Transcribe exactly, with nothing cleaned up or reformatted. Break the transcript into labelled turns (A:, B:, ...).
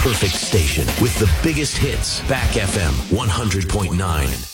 A: perfect station with the biggest hits. Back F M one hundred point nine.